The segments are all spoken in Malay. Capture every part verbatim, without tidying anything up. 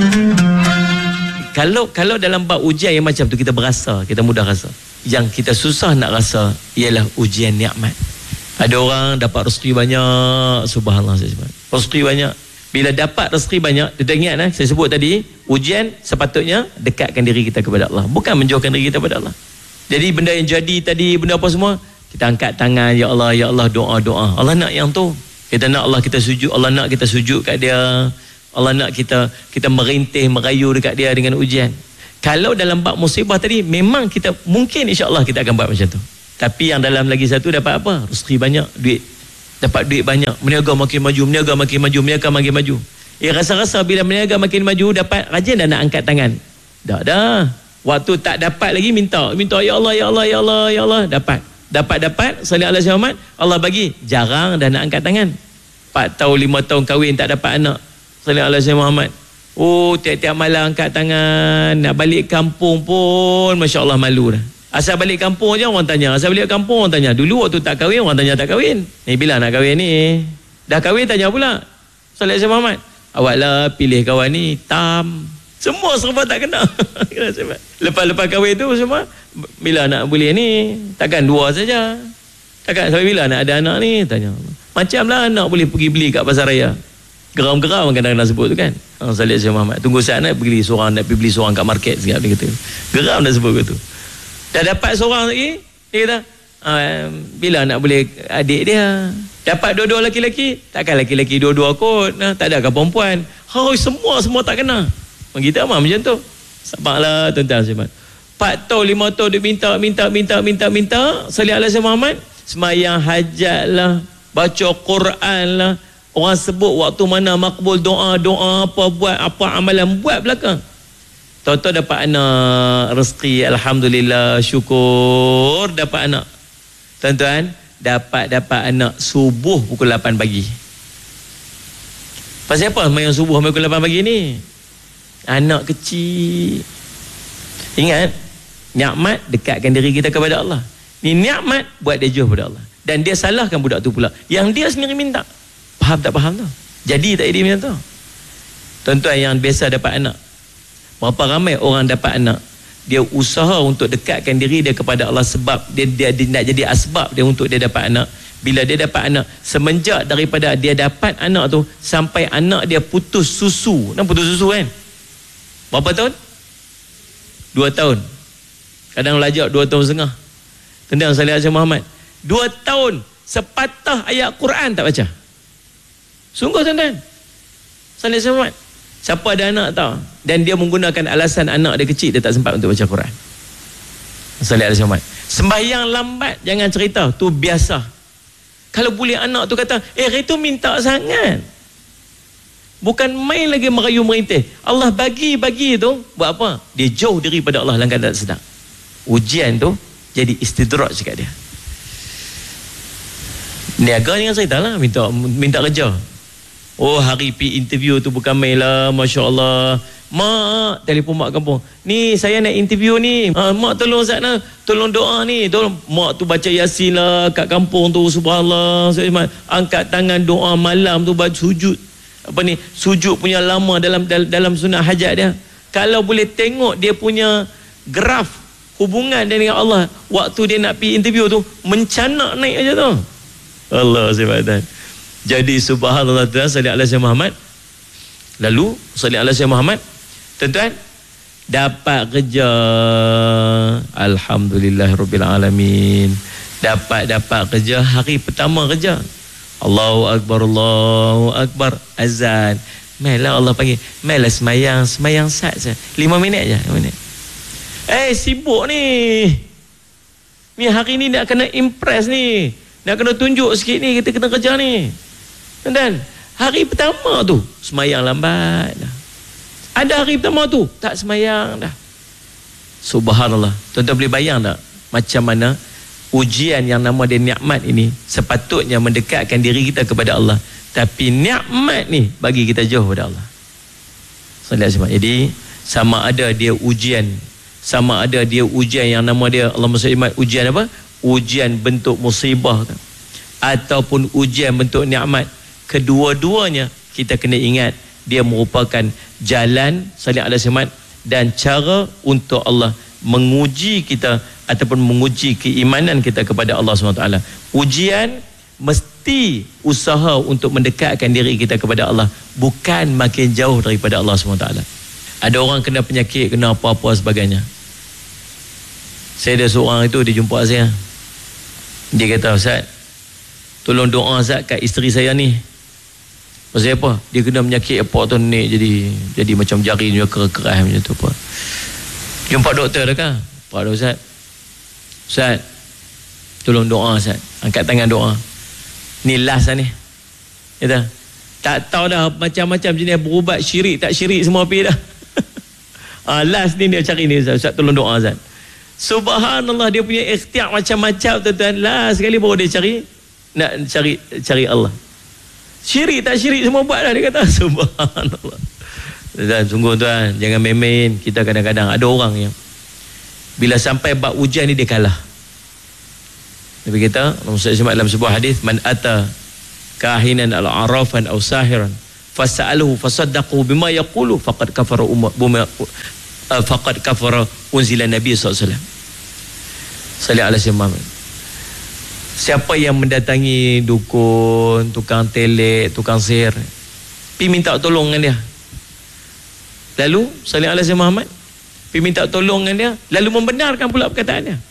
Kalau kalau dalam bab ujian yang macam tu kita berasa, kita mudah rasa. Yang kita susah nak rasa ialah ujian nikmat. Ada orang dapat rezeki banyak, subhanallah saya sebut. Rezeki banyak. Bila dapat rezeki banyak, kita ingat eh, saya sebut tadi, ujian sepatutnya dekatkan diri kita kepada Allah, bukan menjauhkan diri kita kepada Allah. Jadi benda yang jadi tadi, benda apa semua, kita angkat tangan, ya Allah, ya Allah, doa-doa. Allah nak yang tu. Kita nak Allah kita sujud, Allah nak kita sujud kat dia. Allah nak kita kita merintih, merayu dekat dia dengan ujian. Kalau dalam bab musibah tadi, memang kita mungkin insya-Allah kita akan buat macam tu. Tapi yang dalam lagi satu dapat apa? Rezeki banyak, duit. Dapat duit banyak, meniaga makin maju, meniaga makin maju, meniaga makin maju. Eh rasa-rasa bila meniaga makin maju, dapat rajin dah nak angkat tangan. Dah dah. Waktu tak dapat lagi minta, minta ya Allah, ya Allah, ya Allah, ya Allah, dapat. Dapat-dapat, salih alaihi Muhammad, Allah bagi. Jarang dah nak angkat tangan. empat tahun, lima tahun kahwin tak dapat anak. Salih alaihi Muhammad. Oh, tiap-tiap malam angkat tangan, nak balik kampung pun masya-Allah malu dah. Asal balik kampung je orang tanya, asal balik kampung orang tanya. Dulu waktu tak kahwin orang tanya tak kahwin. Ni bila nak kahwin ni? Dah kahwin tanya pula. Salih alaihi Muhammad. Awaklah pilih kawan ni hitam. Semua serba tak kena. Lepas-lepas kahwin tu semua bila nak boleh ni? Takkan dua saja. Takkan sampai bila nak ada anak ni? Tanya. Macamlah anak boleh pergi beli kat pasar raya. Geram-geram kadang-kadang sebut tu kan. Oh, Salih Syekh Muhammad. Tunggu saat nak pergi seorang, nak pergi beli seorang kat market sekejap dia kata. Geram dah sebut tu. Dah dapat seorang lagi, dia kata, ah, bila nak boleh adik dia. Dapat dua-dua laki-laki, takkan laki-laki dua-dua kot. Nah, tak ada ke perempuan. Oh, semua semua tak kena. Kita mah macam tu. Sabarlah tuan-tuan Syekh Muhammad. empat tahun, lima tahun dia minta, minta, minta, minta, minta. Salih alaihi Muhammad, semayang hajat lah, baca Quran lah. Orang sebut waktu mana makbul doa, doa apa, buat apa amalan, buat belakang. Tahu-tahu dapat anak, rezeki, alhamdulillah, syukur, dapat anak. Tuan-tuan, dapat-dapat anak subuh pukul lapan pagi. Pasal apa semayang subuh pukul lapan pagi ni? Anak kecil. Ingat, nikmat dekatkan diri kita kepada Allah. Ni nikmat buat dia jauh kepada Allah. Dan dia salahkan budak tu pula. Yang dia sendiri minta. Faham tak faham tu? Jadi tak jadi macam tu. Tuan-tuan yang biasa dapat anak, berapa ramai orang dapat anak, dia usaha untuk dekatkan diri dia kepada Allah sebab dia, dia, dia nak jadi asbab dia untuk dia dapat anak. Bila dia dapat anak, semenjak daripada dia dapat anak tu sampai anak dia putus susu. Nak putus susu kan? Berapa tahun? Dua tahun. Kadang lajak dua tahun setengah. Tentang Salih alaihi Muhammad. Dua tahun sepatah ayat Quran tak baca. Sungguh tuan-tuan. Salih alaihi Muhammad. Siapa ada anak tahu? Dan dia menggunakan alasan anak dia kecil, dia tak sempat untuk baca Quran. Salih alaihi Muhammad. Sembahyang lambat jangan cerita, tu biasa. Kalau boleh anak tu kata, eh itu minta sangat. Bukan main lagi merayu merintih. Allah bagi-bagi tu buat apa? Dia jauh diri pada Allah dalam keadaan sedang. Ujian tu jadi istidraj dekat dia. Niaga jangan cerita lah, minta minta kerja. Oh, hari pi interview tu bukan main lah, Masya Allah. Mak, telefon mak kampung. Ni saya nak interview ni. Ha, mak tolong Ustaz nak, tolong doa ni. Tolong. Mak tu baca Yasin lah kat kampung tu, subhanallah. Angkat tangan doa malam tu, baca sujud. Apa ni? Sujud punya lama dalam dalam, dalam sunat hajat dia. Kalau boleh tengok dia punya graf hubungan dia dengan Allah waktu dia nak pi interview tu, mencanak naik aja tu. Allah subhanahu. Jadi subhanallah, Salih alaihi Muhammad. Lalu Salih alaihi Muhammad, tuan-tuan, dapat kerja, alhamdulillahirabbil alamin. Dapat dapat kerja hari pertama kerja. Allahu akbar, Allahu akbar, azan. Mailah Allah panggil, mailah semayang, semayang sat saja. lima minit aja, lima minit. Eh, sibuk ni. Ni hari ni nak kena impress ni. Nak kena tunjuk sikit ni, kita kena kerja ni. Dan hari pertama tu semayang lambat dah. Ada hari pertama tu tak semayang dah. Subhanallah. Tuan-tuan boleh bayang tak macam mana ujian yang nama dia nikmat ini sepatutnya mendekatkan diri kita kepada Allah, tapi nikmat ni bagi kita jauh pada Allah. Jadi sama ada dia ujian, sama ada dia ujian yang nama dia Allahumma salli ujian apa? Ujian bentuk musibah ataupun ujian bentuk nikmat, kedua-duanya kita kena ingat dia merupakan jalan salih alaihi wasallam dan cara untuk Allah menguji kita ataupun menguji keimanan kita kepada Allah subhanahu wa taala. Ujian mesti usaha untuk mendekatkan diri kita kepada Allah, bukan makin jauh daripada Allah subhanahu wa taala. Ada orang kena penyakit, kena apa-apa sebagainya. Saya ada seorang itu, dia jumpa saya. Dia kata, Ustaz, tolong doa Ustaz kat isteri saya ni. Pasal apa? Dia kena penyakit apa tu ni, jadi jadi macam jarinya keras-keras macam tu apa. Jumpa doktor dah kan? Pak Ustaz. Ustaz, tolong doa Ustaz. Angkat tangan doa. Ni last lah ni. Kata, tak tahu dah macam-macam jenis berubat, syirik tak syirik semua pergi dah. ah, last ni dia cari ni Ustaz. Ustaz tolong doa Ustaz. Subhanallah, dia punya ikhtiar macam-macam tuan-tuan. Last sekali baru dia cari, nak cari cari Allah. Syirik tak syirik semua buat dah, dia kata. Subhanallah. Dan sungguh tuan, jangan main-main. Kita kadang-kadang ada orang yang bila sampai bab ujian ni dia kalah. Nabi kita Rasulullah dalam sebuah hadis, man ata kahinan al-arafan aw sahiran fas'aluhu fasaddaqu bima yaqulu faqad kafara umma uh, faqad kafara unzila Nabi sallallahu alaihi wasallam. Sallallahu alaihi wasallam. Siapa yang mendatangi dukun, tukang telek, tukang sihir, pi minta tolong dengan dia. Lalu sallallahu alaihi wasallam pi minta tolong dengan dia, lalu membenarkan pula perkataan dia,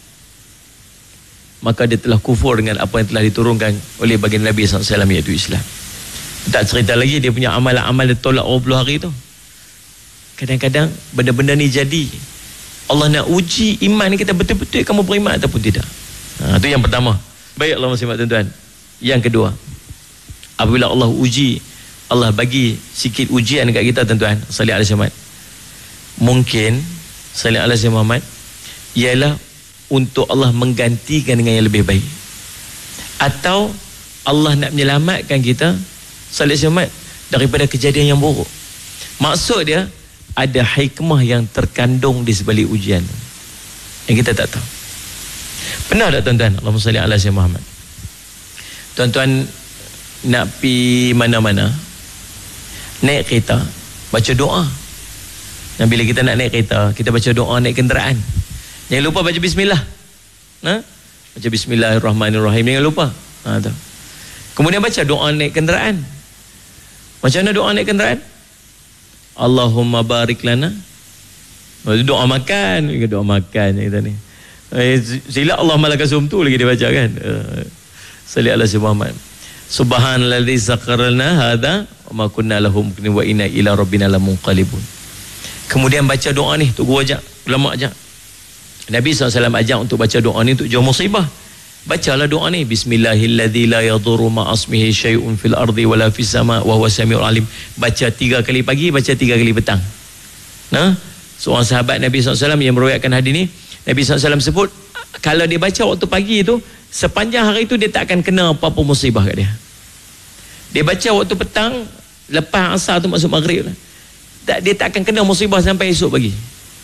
maka dia telah kufur dengan apa yang telah diturunkan oleh baginda Nabi sallallahu alaihi wasallam, iaitu Islam. Tak cerita lagi dia punya amalan-amal dia tolak dua puluh hari tu. Kadang-kadang benda-benda ni jadi Allah nak uji iman kita, betul-betul kamu beriman ataupun tidak. Ha, itu yang pertama. Baik Allah masih tuan-tuan. Yang kedua, apabila Allah uji, Allah bagi sikit ujian dekat kita tuan-tuan, salih alaihi wasallam, mungkin salih alaihi wasallam ialah untuk Allah menggantikan dengan yang lebih baik, atau Allah nak menyelamatkan kita salih alaihi wasallam daripada kejadian yang buruk. Maksud dia ada hikmah yang terkandung di sebalik ujian yang kita tak tahu. Pernah tak tuan-tuan, Allahumma salli ala sayyidina Muhammad, tuan-tuan nak pi mana-mana, naik kereta, baca doa. Dan bila kita nak naik kereta, kita baca doa naik kenderaan. Jangan lupa baca bismillah. Ha? Baca bismillahirrahmanirrahim, jangan lupa. Ha, tu. Kemudian baca doa naik kenderaan. Macam mana doa naik kenderaan? Allahumma barik lana. Doa makan, doa makan kita ni. Eh, sila Allah malakasum tu lagi dia baca kan. Uh, Salli ala sayyidina Muhammad. Subhanalladzi sakharana hadza wa ma kunna lahu muqrinin wa inna ila rabbina lamunqalibun. Kemudian baca doa ni, tu guru ajak, ulama ajak. Nabi sallallahu alaihi wasallam ajak untuk baca doa ni untuk jauh musibah. Bacalah doa ni, bismillahilladzi la yadurru ma'asmihi syai'un fil ardi wala fis sama' wa huwa samiul alim. Baca tiga kali pagi, baca tiga kali petang. Nah, seorang sahabat Nabi sallallahu alaihi wasallam yang meriwayatkan hadis ni, Nabi sallallahu alaihi wasallam sebut kalau dia baca waktu pagi itu, sepanjang hari itu dia tak akan kena apa-apa musibah kat dia. Dia baca waktu petang, lepas asar tu masuk maghrib lah, tak, dia tak akan kena musibah sampai esok pagi.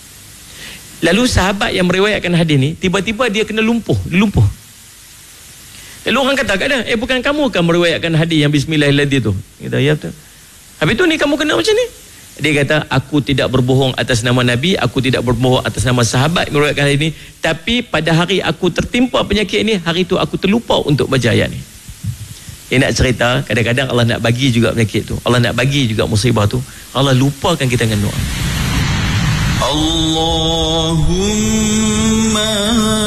Lalu sahabat yang meriwayatkan hadis ni, tiba-tiba dia kena lumpuh, dia lumpuh. Lalu orang kata kat dia, eh bukan kamu kan meriwayatkan hadis yang bismillahirrahmanirrahim tu? Kita ya betul. Habis tu ni kamu kena macam ni? Dia kata, aku tidak berbohong atas nama Nabi, aku tidak berbohong atas nama sahabat meriwayatkan hadis ini, tapi pada hari aku tertimpa penyakit ini, hari itu aku terlupa untuk baca ayat ni. Dia nak cerita, kadang-kadang Allah nak bagi juga penyakit tu, Allah nak bagi juga musibah tu, Allah lupakan kita dengan doa. Allahumma